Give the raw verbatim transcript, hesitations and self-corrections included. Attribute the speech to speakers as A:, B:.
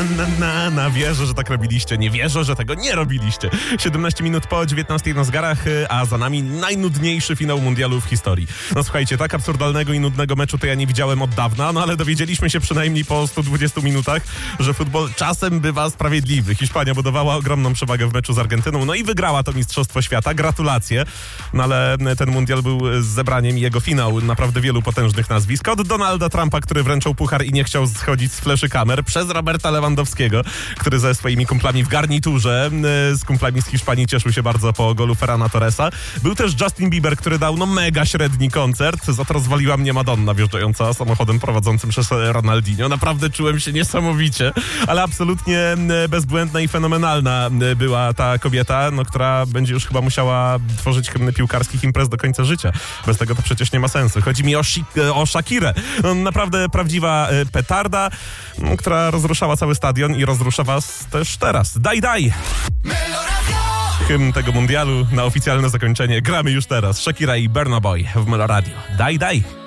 A: na, na, na. Wierzę, że tak robiliście. Nie wierzę, że tego nie robiliście. siedemnaście minut po dziewiętnastej na zegarach, a za nami najnudniejszy finał mundialu w historii. No słuchajcie, tak absurdalnego i nudnego meczu to ja nie widziałem od dawna, no ale dowiedzieliśmy się przynajmniej po stu dwudziestu minutach, że futbol czasem bywa sprawiedliwy. Hiszpania budowała ogromną przewagę w meczu z Argentyną, no i wygrała to Mistrzostwo Świata. Gratulacje. No ale ten mundial był z zebraniem i jego finał naprawdę wielu potężnych nazwisk. Od Donalda Trumpa, który wręczał puchar i nie chciał schodzić z fleszy kamer, przez Roberta Lewandowskiego, który ze swoimi kumplami w garniturze, z kumplami z Hiszpanii cieszył się bardzo po golu Ferrana Torresa. Był też Justin Bieber, który dał no mega średni koncert. Za to rozwaliła mnie Madonna wjeżdżająca samochodem prowadzącym przez Ronaldinho. Naprawdę czułem się niesamowicie, ale absolutnie bezbłędna i fenomenalna była ta kobieta, no, która będzie już chyba musiała tworzyć hymny piłkarskich imprez do końca życia. Bez tego to przecież nie ma sensu. Chodzi mi o, Shik- o Shakirę. No, naprawdę prawdziwa petarda, która rozruszała cały stadion i rozrusza was też teraz. Daj, daj! Hymn tego mundialu na oficjalne zakończenie gramy już teraz. Shakira i Burna Boy w Melo Radio. Daj, daj!